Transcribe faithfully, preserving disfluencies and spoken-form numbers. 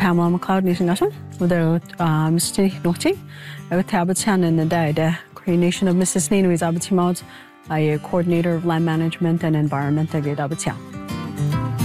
Pamela McLeod Nation Nation, without Mister Nochi, I would have a chan in the day, the creation of Missus Nino is Abati Mods, a coordinator of land management and environment at Abatian.